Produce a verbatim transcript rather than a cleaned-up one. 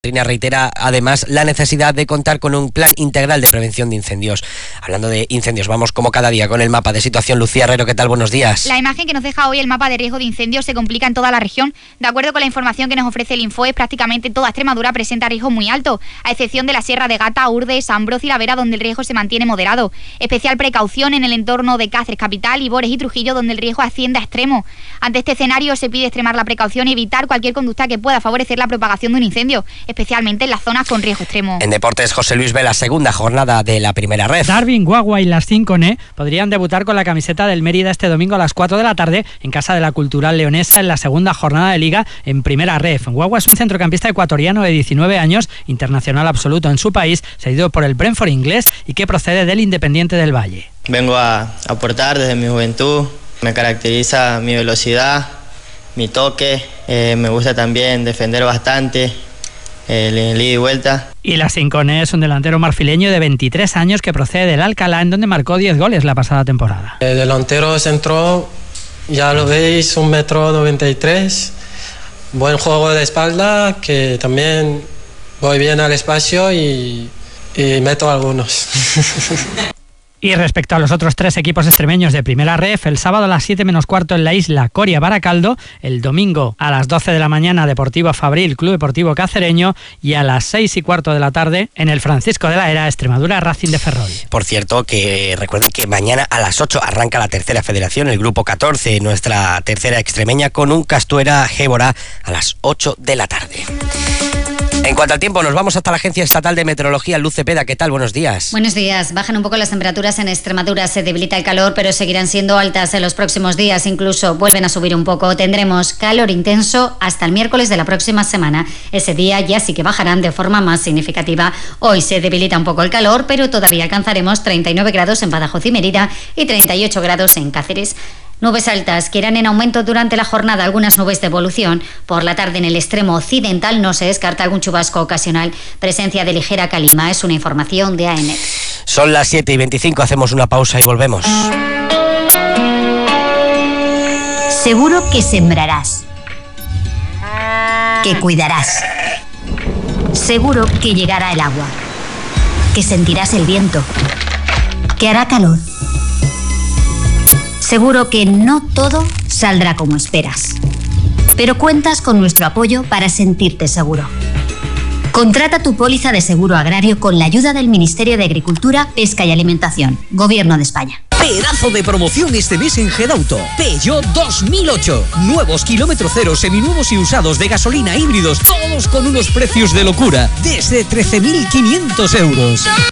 Trina reitera además la necesidad de contar con un plan integral de prevención de incendios. Hablando de incendios, vamos como cada día con el mapa de situación. Lucía Herrero, ¿qué tal? Buenos días. La imagen que nos deja hoy el mapa de riesgo de incendios se complica en toda la región. De acuerdo con la información que nos ofrece el Infoes, prácticamente toda Extremadura presenta riesgo muy alto, a excepción de la Sierra de Gata, Urdes, San Broz y La Vera, donde el riesgo se mantiene moderado. Especial precaución en el entorno de Cáceres capital, Ibores y Trujillo, donde el riesgo asciende a extremo. Ante este escenario se pide extremar la precaución y evitar cualquier conducta que pueda favorecer la propagación de un incendio, especialmente en las zonas con riesgo extremo. En deportes, José Luis ve la segunda jornada de la primera red. Darwin, Guagua y las cinco N podrían debutar con la camiseta del Mérida este domingo a las cuatro de la tarde en casa de la Cultural Leonesa en la segunda jornada de Liga en primera red. Guagua es un centrocampista ecuatoriano de diecinueve años, internacional absoluto en su país, seguido por el Brentford inglés y que procede del Independiente del Valle. Vengo a aportar desde mi juventud, me caracteriza mi velocidad, mi toque, eh, me gusta también defender bastante. El ida y vuelta. Y la cinco N es un delantero marfileño de veintitrés años que procede del Alcalá, en donde marcó diez goles la pasada temporada. El delantero centro, ya lo veis, un metro noventa y tres, buen juego de espalda, que también voy bien al espacio y, y meto algunos. Y respecto a los otros tres equipos extremeños de primera ref, el sábado a las siete menos cuarto en la isla Coria Baracaldo, el domingo a las doce de la mañana Deportivo Fabril Club Deportivo Cacereño y a las seis y cuarto de la tarde en el Francisco de la Era Extremadura Racing de Ferrol. Por cierto, que recuerden que mañana a las ocho arranca la tercera federación, el grupo catorce, nuestra tercera extremeña, con un Castuera Gébora a las ocho de la tarde. En cuanto al tiempo, nos vamos hasta la Agencia Estatal de Meteorología. Luz Cepeda, ¿qué tal? Buenos días. Buenos días. Bajan un poco las temperaturas en Extremadura, se debilita el calor, pero seguirán siendo altas en los próximos días, incluso vuelven a subir un poco. Tendremos calor intenso hasta el miércoles de la próxima semana. Ese día ya sí que bajarán de forma más significativa. Hoy se debilita un poco el calor, pero todavía alcanzaremos treinta y nueve grados en Badajoz y Mérida y treinta y ocho grados en Cáceres. Nubes altas que irán en aumento durante la jornada, algunas nubes de evolución. Por la tarde en el extremo occidental no se descarta algún chubasco ocasional. Presencia de ligera calima, es una información de A E N E T. Son las siete y veinticinco, hacemos una pausa y volvemos. Seguro que sembrarás, que cuidarás. Seguro que llegará el agua, que sentirás el viento, que hará calor. Seguro que no todo saldrá como esperas, pero cuentas con nuestro apoyo para sentirte seguro. Contrata tu póliza de seguro agrario con la ayuda del Ministerio de Agricultura, Pesca y Alimentación, Gobierno de España. Pedazo de promoción este mes en Gedauto. Peugeot dos mil ocho. Nuevos kilómetro cero, seminuevos y usados de gasolina híbridos, todos con unos precios de locura, desde trece mil quinientos euros.